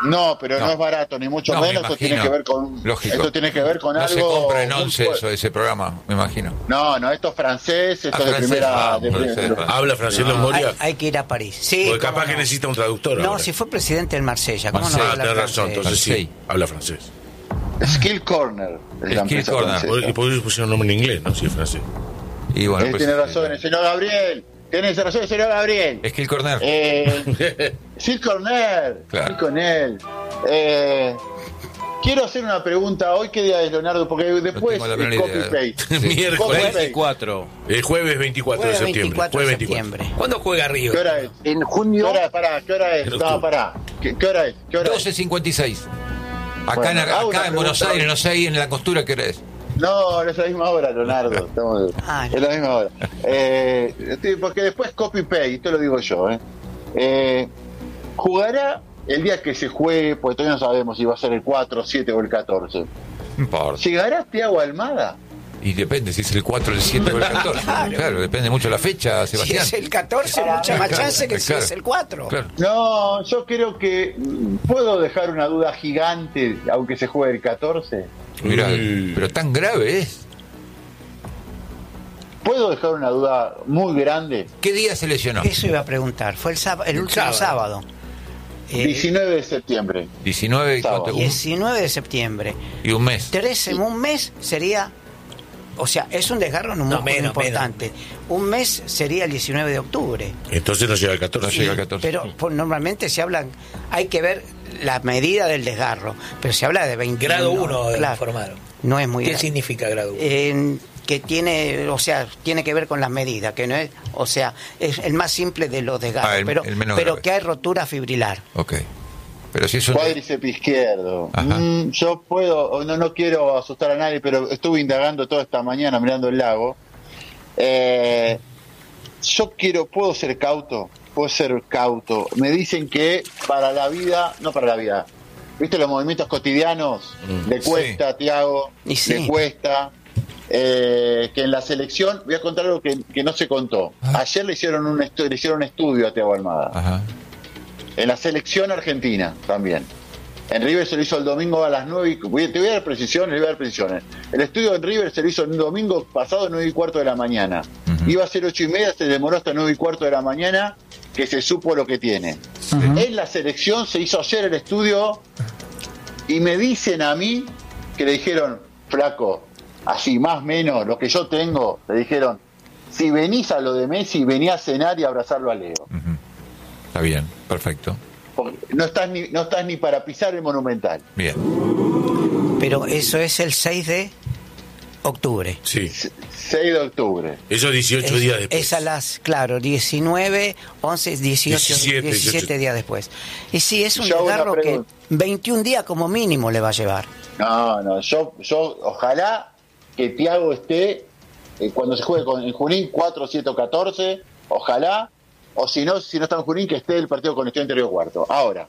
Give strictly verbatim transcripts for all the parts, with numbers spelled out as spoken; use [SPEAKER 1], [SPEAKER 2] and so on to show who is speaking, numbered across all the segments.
[SPEAKER 1] No, pero no,
[SPEAKER 2] no
[SPEAKER 1] es barato, ni mucho
[SPEAKER 2] no,
[SPEAKER 1] menos. Esto tiene que ver con,
[SPEAKER 2] lógico.
[SPEAKER 1] esto tiene que ver con
[SPEAKER 2] no
[SPEAKER 1] algo.
[SPEAKER 2] No se compra en
[SPEAKER 1] muy
[SPEAKER 2] once eso, ese programa, me imagino.
[SPEAKER 1] No, no, esto es francés, esto
[SPEAKER 2] Ah,
[SPEAKER 1] es de
[SPEAKER 2] francés.
[SPEAKER 1] primera.
[SPEAKER 2] Ah,
[SPEAKER 1] de
[SPEAKER 2] francés,
[SPEAKER 1] primera-
[SPEAKER 2] francés.
[SPEAKER 3] ¿Habla francés Longoria?
[SPEAKER 4] Hay, hay que ir a París. Sí,
[SPEAKER 3] Porque
[SPEAKER 4] cómo
[SPEAKER 3] capaz
[SPEAKER 4] no.
[SPEAKER 3] que necesita un traductor.
[SPEAKER 4] No,
[SPEAKER 3] ahora.
[SPEAKER 4] si fue presidente del Marsella, ¿cómo
[SPEAKER 2] Marsella.
[SPEAKER 4] no
[SPEAKER 3] Ah,
[SPEAKER 4] habla
[SPEAKER 3] tenés razón,
[SPEAKER 4] francés?
[SPEAKER 3] entonces sí,
[SPEAKER 2] Sí.
[SPEAKER 3] habla francés.
[SPEAKER 1] Skill Corner. es la
[SPEAKER 2] Skill
[SPEAKER 1] empresa
[SPEAKER 2] Corner.
[SPEAKER 1] francesa.
[SPEAKER 3] ¿Y por qué le pusieron nombre en inglés, no? Si es francés.
[SPEAKER 2] Y bueno,
[SPEAKER 1] Eh,
[SPEAKER 2] pues,
[SPEAKER 1] tiene razón, el señor Gabriel. Tiene razón el señor Gabriel.
[SPEAKER 2] Skill Corner.
[SPEAKER 1] Eh, Skill Corner.
[SPEAKER 2] Claro.
[SPEAKER 1] Skill Corner. Eh, quiero hacer una pregunta hoy. ¿Qué día es, Leonardo? Porque después
[SPEAKER 2] tengo la menor
[SPEAKER 1] es
[SPEAKER 2] idea.
[SPEAKER 1] copy-paste.
[SPEAKER 3] Miércoles.
[SPEAKER 1] Copy-paste.
[SPEAKER 5] veinticuatro.
[SPEAKER 3] El jueves veinticuatro de
[SPEAKER 4] Jueves
[SPEAKER 3] septiembre.
[SPEAKER 4] veinticuatro de
[SPEAKER 3] Jueves veinticuatro.
[SPEAKER 4] septiembre.
[SPEAKER 6] ¿Cuándo juega River?
[SPEAKER 1] ¿Qué hora es?
[SPEAKER 7] En
[SPEAKER 1] ¿Qué
[SPEAKER 7] junio,
[SPEAKER 1] hora es? Pará, ¿qué hora es?
[SPEAKER 3] En
[SPEAKER 1] No,
[SPEAKER 3] octubre.
[SPEAKER 1] pará. ¿Qué, qué hora es? ¿Qué hora es?
[SPEAKER 2] doce cincuenta y seis. Acá,
[SPEAKER 1] Bueno,
[SPEAKER 2] en,
[SPEAKER 1] hago
[SPEAKER 2] acá
[SPEAKER 1] una
[SPEAKER 2] en Buenos
[SPEAKER 1] pregunta.
[SPEAKER 2] Aires, no sé, ahí en la costura, ¿qué hora es?
[SPEAKER 1] No, no es la misma hora, Leonardo. Estamos,
[SPEAKER 4] Ah,
[SPEAKER 1] es la misma hora. Eh, estoy- porque después copy-paste, esto lo digo yo. Eh. Eh, ¿Jugará el día que se juegue? Porque todavía no sabemos si va a ser el cuatro, siete o el catorce.
[SPEAKER 2] No importa.
[SPEAKER 1] ¿Llegará Thiago Almada?
[SPEAKER 2] Y depende si es el cuatro, el siete o el catorce. Claro, depende mucho la fecha,
[SPEAKER 4] Si
[SPEAKER 2] Sebastián.
[SPEAKER 4] es el catorce, mucha más
[SPEAKER 2] Claro,
[SPEAKER 4] chance que si
[SPEAKER 2] claro.
[SPEAKER 4] es el cuatro.
[SPEAKER 2] Claro.
[SPEAKER 1] No, yo creo que mm, puedo dejar una duda gigante, aunque se juegue el catorce.
[SPEAKER 2] Mirá,
[SPEAKER 3] Uy.
[SPEAKER 2] pero tan grave es.
[SPEAKER 1] ¿Puedo dejar una duda muy grande?
[SPEAKER 2] ¿Qué día se lesionó?
[SPEAKER 4] Eso iba a preguntar. Fue el, sábado, el,
[SPEAKER 6] El
[SPEAKER 4] último sábado.
[SPEAKER 6] sábado.
[SPEAKER 4] Eh,
[SPEAKER 1] diecinueve de septiembre.
[SPEAKER 2] diecinueve y,
[SPEAKER 1] Sábado.
[SPEAKER 2] cuánto- un-
[SPEAKER 4] diecinueve de septiembre.
[SPEAKER 2] y un mes.
[SPEAKER 4] Tres en un mes sería. O sea, es un desgarro en un
[SPEAKER 6] No,
[SPEAKER 4] músculo
[SPEAKER 6] menos,
[SPEAKER 4] importante. Un mes sería el diecinueve de octubre.
[SPEAKER 3] Entonces no llega al
[SPEAKER 2] No
[SPEAKER 3] catorce.
[SPEAKER 2] llega al catorce.
[SPEAKER 4] Pero pues, normalmente se hablan. Hay que ver la medida del desgarro. Pero se habla de veintiuno.
[SPEAKER 6] Grado uno
[SPEAKER 4] claro,
[SPEAKER 6] informaron.
[SPEAKER 4] No es muy
[SPEAKER 6] ¿Qué
[SPEAKER 4] grave.
[SPEAKER 6] significa grado uno?
[SPEAKER 4] En- que tiene, o sea, tiene que ver con las medidas, que no es, o sea, es el más simple de los desgarros,
[SPEAKER 2] Ah, el-
[SPEAKER 4] pero,
[SPEAKER 2] el menos
[SPEAKER 4] pero
[SPEAKER 2] grave.
[SPEAKER 4] que hay rotura fibrilar.
[SPEAKER 2] Ok. Pero si es un...
[SPEAKER 1] Cuádriceps izquierdo.
[SPEAKER 2] Ajá.
[SPEAKER 1] Mm, yo puedo, no, no quiero asustar a nadie, pero estuve indagando toda esta mañana mirando el lago. Eh, yo quiero, puedo ser cauto, puedo ser cauto. Me dicen que para la vida, no para la vida, ¿viste los movimientos cotidianos?
[SPEAKER 3] Mm.
[SPEAKER 1] Le cuesta,
[SPEAKER 2] Sí.
[SPEAKER 1] Thiago,
[SPEAKER 4] Y sí.
[SPEAKER 1] le cuesta. Eh, que en la selección, voy a contar algo que, que no se contó.
[SPEAKER 2] Ah.
[SPEAKER 1] Ayer le hicieron un estu- le hicieron un estudio a Thiago Almada.
[SPEAKER 2] Ajá.
[SPEAKER 1] En la selección argentina también. En River se lo hizo el domingo a las nueve. Y, voy- te voy a dar precisiones, le voy a dar precisiones. El estudio en River se lo hizo el domingo pasado, nueve y cuarto de la mañana.
[SPEAKER 2] Ujú.
[SPEAKER 1] Iba a ser ocho y media, se demoró hasta nueve y cuarto de la mañana, que se supo lo que tiene. En la selección se hizo ayer el estudio y me dicen a mí que le dijeron, flaco, así más o menos lo que yo tengo, le dijeron, si venís a lo de Messi, vení a cenar y abrazarlo a Leo.
[SPEAKER 2] Ujú. Está bien, perfecto.
[SPEAKER 1] Porque no estás ni, no estás ni para pisar el Monumental.
[SPEAKER 2] Bien.
[SPEAKER 4] Pero eso es el seis de octubre.
[SPEAKER 3] Sí.
[SPEAKER 1] seis de octubre.
[SPEAKER 3] Esos dieciocho
[SPEAKER 4] Es,
[SPEAKER 3] días después.
[SPEAKER 4] es a las, claro, diecinueve, once, dieciocho,
[SPEAKER 3] diecisiete,
[SPEAKER 4] diecisiete
[SPEAKER 3] dieciocho.
[SPEAKER 4] días después. Y sí, es un
[SPEAKER 1] Yo hago una
[SPEAKER 4] desgarro que
[SPEAKER 1] pregunta.
[SPEAKER 4] veintiún días como mínimo le va a llevar.
[SPEAKER 1] No, no, yo, yo ojalá que Thiago esté eh, cuando se juegue con, en Junín cuatro, siete o catorce, ojalá, o si no, si no está en Junín, que esté el partido con Estudiantes de Río Cuarto. Ahora,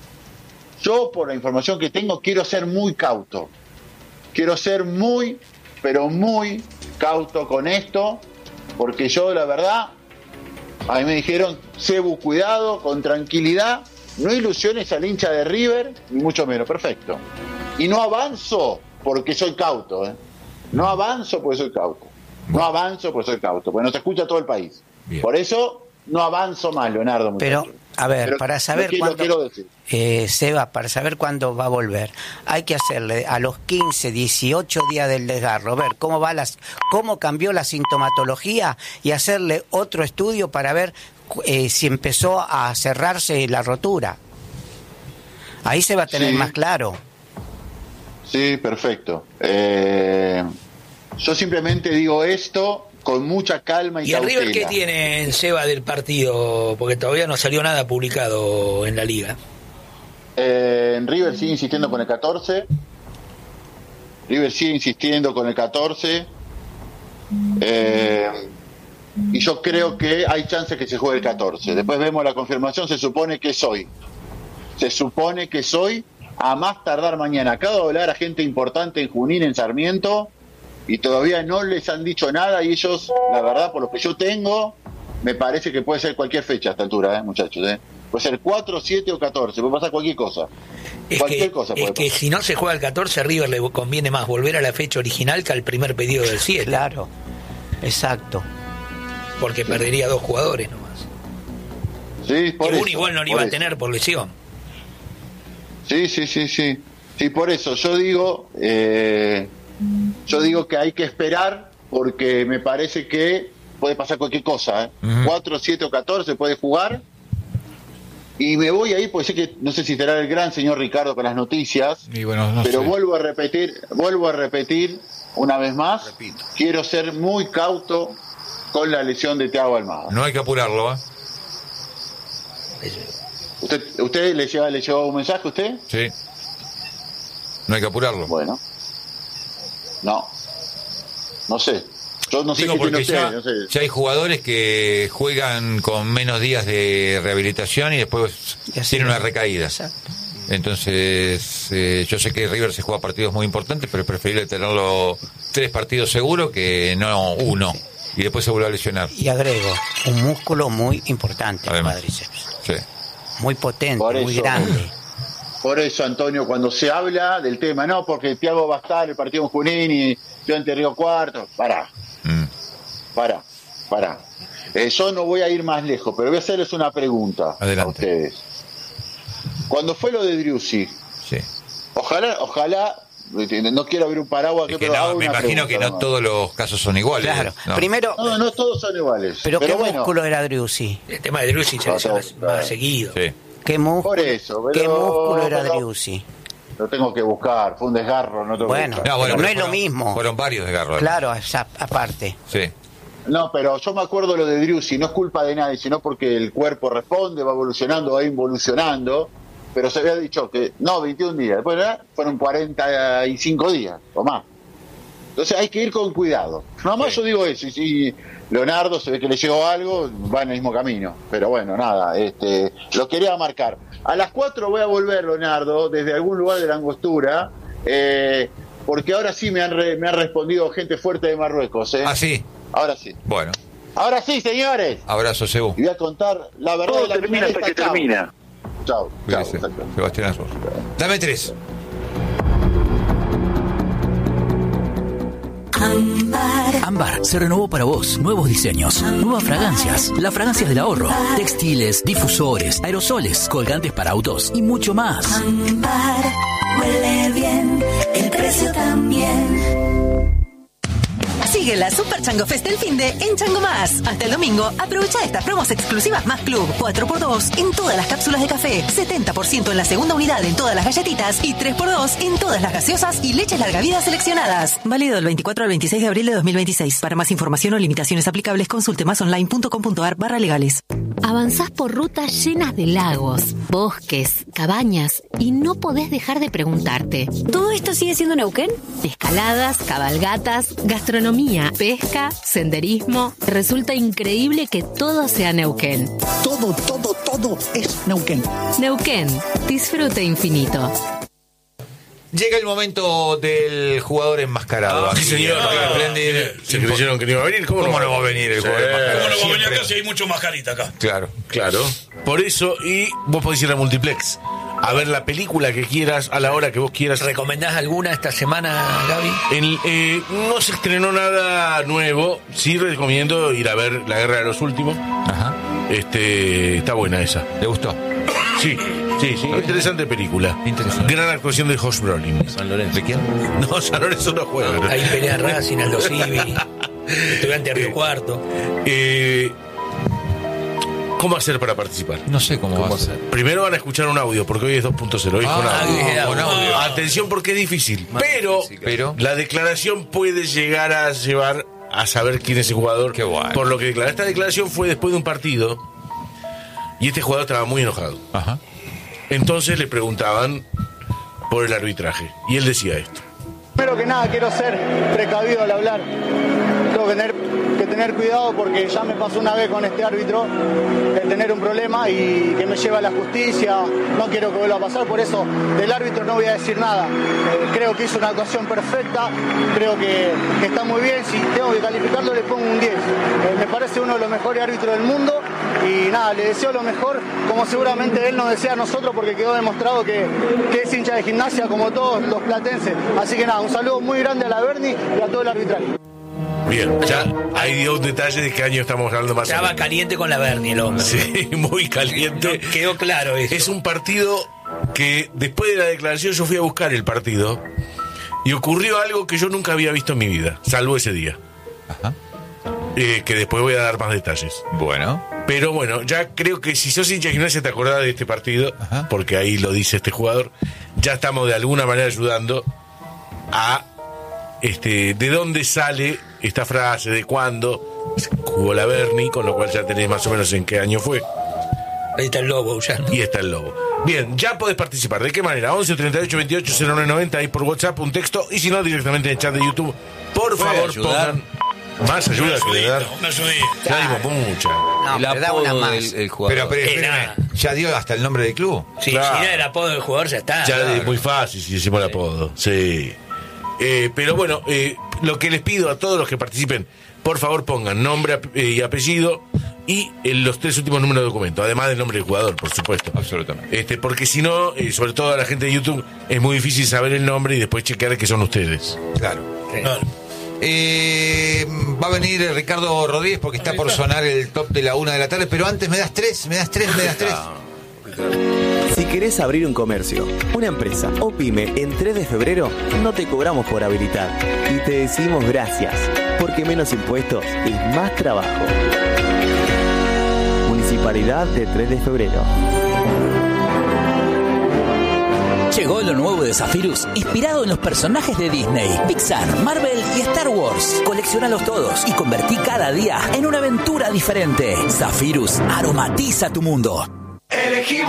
[SPEAKER 1] yo por la información que tengo quiero ser muy cauto, quiero ser muy, pero muy cauto con esto, porque yo la verdad, a mí me dijeron, Cebu, cuidado, con tranquilidad, no ilusiones al hincha de River, ni mucho menos, perfecto. Y no avanzo porque soy cauto, ¿eh? No avanzo porque soy cauto. No avanzo porque soy cauto, porque nos escucha todo el país.
[SPEAKER 2] Bien.
[SPEAKER 1] Por eso no avanzo más, Leonardo.
[SPEAKER 4] Pero,
[SPEAKER 1] muchacho.
[SPEAKER 4] a ver,
[SPEAKER 1] Pero
[SPEAKER 4] para saber
[SPEAKER 1] lo quiero-
[SPEAKER 4] cuándo,
[SPEAKER 1] quiero decir.
[SPEAKER 4] eh, Seba, para saber cuándo va a volver, hay que hacerle a los quince, dieciocho días del desgarro, ver cómo va las, cómo cambió la sintomatología y hacerle otro estudio para ver eh, si empezó a cerrarse la rotura. Ahí se va a tener
[SPEAKER 1] Sí.
[SPEAKER 4] más claro.
[SPEAKER 1] Sí, perfecto. Eh, yo simplemente digo esto con mucha calma y,
[SPEAKER 6] ¿Y el
[SPEAKER 1] cautela.
[SPEAKER 6] River qué tiene en Seba del partido? Porque todavía no salió nada publicado en la liga.
[SPEAKER 1] Eh, en River sigue insistiendo con el catorce. River sigue insistiendo con el catorce. Eh, y yo creo que hay chances que se juegue el catorce. Después vemos la confirmación, se supone que es hoy. Se supone que es hoy, a más tardar mañana. Acabo de hablar a gente importante en Junín, en Sarmiento, y todavía no les han dicho nada, y ellos, la verdad, por lo que yo tengo, me parece que puede ser cualquier fecha a esta altura, ¿eh, muchachos? ¿eh? puede ser cuatro, siete o catorce, puede pasar cualquier cosa.
[SPEAKER 6] Es
[SPEAKER 1] Cualquier
[SPEAKER 6] que,
[SPEAKER 1] cosa
[SPEAKER 6] es
[SPEAKER 1] puede
[SPEAKER 6] que
[SPEAKER 1] pasar.
[SPEAKER 6] si no se juega el catorce, a River le conviene más volver a la fecha original que al primer pedido del siete.
[SPEAKER 4] Claro, exacto.
[SPEAKER 6] Porque perdería dos jugadores nomás.
[SPEAKER 1] Sí, por
[SPEAKER 6] Y uno
[SPEAKER 1] eso,
[SPEAKER 6] igual no lo
[SPEAKER 1] por
[SPEAKER 6] iba a
[SPEAKER 1] eso.
[SPEAKER 6] tener por lesión.
[SPEAKER 1] Sí, sí, sí, sí. Sí, por eso yo digo, eh, yo digo que hay que esperar porque me parece que puede pasar cualquier cosa. ¿eh?
[SPEAKER 2] Ujú.
[SPEAKER 1] cuatro, siete o catorce puede jugar. Y me voy ahí, porque sé que no sé si será el gran señor Ricardo con las noticias,
[SPEAKER 2] Y bueno, no
[SPEAKER 1] pero
[SPEAKER 2] sé.
[SPEAKER 1] vuelvo a repetir, vuelvo a repetir una vez más,
[SPEAKER 2] Repito.
[SPEAKER 1] quiero ser muy cauto con la lesión de Thiago Almada.
[SPEAKER 2] No hay que apurarlo, ¿eh?
[SPEAKER 1] ¿Usted, usted le lleva, le llevó un mensaje a usted?
[SPEAKER 2] Sí. No hay que apurarlo.
[SPEAKER 1] Bueno. No. No sé. Yo no sé
[SPEAKER 2] Digo
[SPEAKER 1] qué tiene
[SPEAKER 2] porque
[SPEAKER 1] usted,
[SPEAKER 2] ya,
[SPEAKER 1] no sé.
[SPEAKER 2] ya hay jugadores que juegan con menos días de rehabilitación y después
[SPEAKER 4] Y así
[SPEAKER 2] tienen una
[SPEAKER 4] es.
[SPEAKER 2] recaída.
[SPEAKER 4] Exacto.
[SPEAKER 2] Entonces, eh, yo sé que River se juega partidos muy importantes, pero es preferible tenerlo tres partidos seguros que no uno. Y después se vuelve a lesionar.
[SPEAKER 4] Y agrego, un músculo muy importante, el
[SPEAKER 2] Además.
[SPEAKER 4] cuádriceps.
[SPEAKER 2] Sí.
[SPEAKER 4] Muy potente,
[SPEAKER 1] Por
[SPEAKER 4] muy
[SPEAKER 1] eso-
[SPEAKER 4] grande.
[SPEAKER 1] Por eso, Antonio, cuando se habla del tema, no, porque Thiago va a estar el partido en Junín y yo ante Río Cuarto, pará,
[SPEAKER 2] Mm.
[SPEAKER 1] pará, pará. Eh, yo no voy a ir más lejos, pero voy a hacerles una pregunta
[SPEAKER 2] Adelante.
[SPEAKER 1] a ustedes. Cuando fue lo de Driussi,
[SPEAKER 2] Sí.
[SPEAKER 1] ojalá, ojalá, no quiero abrir un paraguas,
[SPEAKER 2] Es
[SPEAKER 1] aquí,
[SPEAKER 2] que
[SPEAKER 1] pero
[SPEAKER 2] no,
[SPEAKER 1] hago
[SPEAKER 2] me
[SPEAKER 1] una
[SPEAKER 2] imagino que
[SPEAKER 1] pregunta
[SPEAKER 2] no
[SPEAKER 1] nomás.
[SPEAKER 2] todos los casos son iguales.
[SPEAKER 4] Claro.
[SPEAKER 2] ¿no?
[SPEAKER 4] Primero,
[SPEAKER 1] No, no todos son iguales.
[SPEAKER 4] pero, ¿qué
[SPEAKER 1] bueno,
[SPEAKER 4] músculo era Driussi?
[SPEAKER 6] El tema de Driussi ya es más, más seguido.
[SPEAKER 2] Sí.
[SPEAKER 4] ¿Qué músculo,
[SPEAKER 1] Por eso, pero-
[SPEAKER 4] ¿qué músculo era
[SPEAKER 1] pero-
[SPEAKER 4] Driussi?
[SPEAKER 1] lo tengo que buscar, fue un desgarro, no tengo
[SPEAKER 4] Bueno.
[SPEAKER 1] que buscar.
[SPEAKER 2] No, bueno,
[SPEAKER 4] Pero no
[SPEAKER 2] pero
[SPEAKER 4] es lo
[SPEAKER 2] fueron-
[SPEAKER 4] mismo.
[SPEAKER 2] Fueron varios de Garro.
[SPEAKER 4] Claro, esa- aparte.
[SPEAKER 2] Sí.
[SPEAKER 1] No, pero yo me acuerdo lo de Driussi, no es culpa de nadie, sino porque el cuerpo responde, va evolucionando, va involucionando, pero se había dicho que, no, veintiún días, después ¿verdad? Fueron cuarenta y cinco días o más. Entonces hay que ir con cuidado. Nada más
[SPEAKER 2] Sí.
[SPEAKER 1] yo digo eso, y si Leonardo se ve que le llegó algo, va en el mismo camino. Pero bueno, nada, este, lo quería marcar. A las cuatro voy a volver, Leonardo, desde algún lugar de la Angostura, eh, porque ahora sí me han, re- me han respondido gente fuerte de Marruecos. ¿eh?
[SPEAKER 2] Ah, sí.
[SPEAKER 1] Ahora sí.
[SPEAKER 2] Bueno,
[SPEAKER 1] Ahora sí, señores.
[SPEAKER 2] abrazo, Sebu.
[SPEAKER 1] Y voy a contar la verdad
[SPEAKER 5] Todo
[SPEAKER 1] de la
[SPEAKER 5] termina hasta
[SPEAKER 1] finalista.
[SPEAKER 5] que
[SPEAKER 1] Chau.
[SPEAKER 5] termina.
[SPEAKER 1] Chau. Chau,
[SPEAKER 2] Gracias,
[SPEAKER 1] exacto.
[SPEAKER 2] Sebastián Azul. Dame tres.
[SPEAKER 7] Ámbar se renovó para vos. Nuevos diseños, nuevas fragancias, las fragancias del ahorro, textiles, difusores, aerosoles, colgantes para autos y mucho más.
[SPEAKER 8] Ámbar, huele bien, el precio también.
[SPEAKER 9] Sigue la Super Chango Fest del finde en Chango Más. Hasta el domingo, aprovecha estas promos exclusivas más Club. cuatro por dos en todas las cápsulas de café, setenta por ciento en la segunda unidad en todas las galletitas y tres por dos en todas las gaseosas y leches larga vida seleccionadas. Válido del veinticuatro al veintiséis de abril de dos mil veintiséis. Para más información o limitaciones aplicables, consulte masonline.com.ar barra legales.
[SPEAKER 10] Avanzás por rutas llenas de lagos, bosques, cabañas y no podés dejar de preguntarte. ¿Todo esto sigue siendo Neuquén? Escaladas, cabalgatas, gastronomía, pesca, senderismo. Resulta increíble que todo sea Neuquén.
[SPEAKER 11] Todo, todo, todo es Neuquén.
[SPEAKER 10] Neuquén, disfrute infinito.
[SPEAKER 2] Llega el momento del jugador enmascarado.
[SPEAKER 3] Ah, sí,
[SPEAKER 2] Aquí,
[SPEAKER 3] señor.
[SPEAKER 2] aquí
[SPEAKER 3] Ah,
[SPEAKER 2] aprende-
[SPEAKER 3] ¿Se creyeron que no iba a venir? ¿Cómo,
[SPEAKER 2] ¿Cómo no va a venir el
[SPEAKER 3] Sí.
[SPEAKER 2] jugador enmascarado?
[SPEAKER 3] ¿Cómo no va a venir
[SPEAKER 2] Siempre-
[SPEAKER 3] acá si hay mucho mascarita acá?
[SPEAKER 2] Claro.
[SPEAKER 3] Claro. Por eso, y vos podés ir a Multiplex a ver la película que quieras, a la hora que vos quieras.
[SPEAKER 6] ¿Recomendás alguna esta semana, Gaby?
[SPEAKER 3] En- eh, no se estrenó nada nuevo. Sí recomiendo ir a ver La Guerra de los Últimos.
[SPEAKER 2] Ajá.
[SPEAKER 3] Este, está buena esa.
[SPEAKER 2] ¿Le gustó?
[SPEAKER 3] Sí, sí, sí. Interesante película.
[SPEAKER 2] Interesante.
[SPEAKER 3] Gran actuación de Josh Brolin.
[SPEAKER 2] San Lorenzo. ¿De quién?
[SPEAKER 3] No, San Lorenzo no juega. ¿no?
[SPEAKER 6] Ahí pelea Racing, Aldo Civi, Estudiante de Río Cuarto.
[SPEAKER 3] Eh, ¿Cómo hacer para participar?
[SPEAKER 2] No sé cómo, va a ser.
[SPEAKER 3] Primero van a escuchar un audio, porque hoy es dos punto cero. Hoy es con
[SPEAKER 2] Ah,
[SPEAKER 3] audio.
[SPEAKER 2] con audio.
[SPEAKER 3] Atención, porque es difícil. Pero,
[SPEAKER 2] Pero-
[SPEAKER 3] la declaración puede llegar a llevar a saber quién es el jugador.
[SPEAKER 2] Qué bueno.
[SPEAKER 3] Por lo que declara. Esta declaración fue después de un partido y este jugador estaba muy enojado.
[SPEAKER 2] Ajá.
[SPEAKER 3] Entonces le preguntaban por el arbitraje y él decía esto.
[SPEAKER 12] Primero que nada quiero ser precavido al hablar. Tengo que tener, que tener cuidado porque ya me pasó una vez con este árbitro de tener un problema y que me lleva a la justicia. No quiero que vuelva a pasar, por eso del árbitro no voy a decir nada. Eh, creo que hizo una actuación perfecta, creo que, que está muy bien. Si tengo que calificarlo le pongo un diez. Eh, me parece uno de los mejores árbitros del mundo y nada, le deseo lo mejor, como seguramente él nos desea a nosotros, porque quedó demostrado que, que es hincha de Gimnasia como todos los platenses. Así que nada, un saludo muy grande a la Berni y a todo el arbitraje.
[SPEAKER 3] Bien, ya ahí dio un detalle de qué año estamos hablando más.
[SPEAKER 6] Estaba caliente con la Berni el hombre.
[SPEAKER 3] Sí, muy caliente.
[SPEAKER 6] No, quedó claro eso.
[SPEAKER 3] Es un partido que después de la declaración yo fui a buscar el partido y ocurrió algo que yo nunca había visto en mi vida, salvo ese día.
[SPEAKER 2] Ajá.
[SPEAKER 3] Eh, que después voy a dar más detalles.
[SPEAKER 2] Bueno.
[SPEAKER 3] Pero bueno, ya creo que si sos hincha de Gimnasia te acordás de este partido,
[SPEAKER 2] Ajá.
[SPEAKER 3] porque ahí lo dice este jugador. Ya estamos de alguna manera ayudando a este de dónde sale esta frase, de cuándo jugó la Berni, con lo cual ya tenés más o menos en qué año fue.
[SPEAKER 6] Ahí está el lobo, ya.
[SPEAKER 3] Y está el lobo. Bien, ya podés participar. ¿De qué manera? once treinta y ocho veintiocho cero nueve noventa, ahí por WhatsApp, un texto, y si no, directamente en el chat de YouTube. Por favor, pongan más ayuda que le dar.
[SPEAKER 6] Una ayudita.
[SPEAKER 3] Ya dimos mucha.
[SPEAKER 4] No,
[SPEAKER 2] El
[SPEAKER 4] pero da una
[SPEAKER 2] apodo
[SPEAKER 4] más.
[SPEAKER 2] del el jugador. Pero, pero
[SPEAKER 6] Eh,
[SPEAKER 2] espérame,
[SPEAKER 6] nada.
[SPEAKER 2] ¿ya dio hasta el nombre del club?
[SPEAKER 6] Sí,
[SPEAKER 3] Claro.
[SPEAKER 6] si da el apodo del jugador ya está.
[SPEAKER 3] Ya
[SPEAKER 6] claro.
[SPEAKER 3] es muy fácil si decimos el apodo. Sí. Eh, pero bueno, eh, lo que les pido a todos los que participen, por favor pongan nombre ap- eh, y apellido y eh, los tres últimos números de documento, además del nombre del jugador, por supuesto.
[SPEAKER 2] Absolutamente.
[SPEAKER 3] Este, porque si no, eh, sobre todo a la gente de YouTube, es muy difícil saber el nombre y después chequear que son ustedes.
[SPEAKER 2] Claro.
[SPEAKER 6] No,
[SPEAKER 2] Eh, va a venir eh, Ricardo Rodríguez porque está por sonar el top de la una de la tarde, pero antes me das tres, me das tres, me das tres.
[SPEAKER 5] Si querés abrir un comercio, una empresa o pyme en tres de febrero, no te cobramos por habilitar y te decimos gracias, porque menos impuestos es más trabajo. Municipalidad de tres de febrero.
[SPEAKER 7] Llegó lo nuevo de Zephyrus, inspirado en los personajes de Disney, Pixar, Marvel y Star Wars. Colecciónalos todos y convertí cada día en una aventura diferente. Zephyrus aromatiza tu mundo.
[SPEAKER 8] Elegimos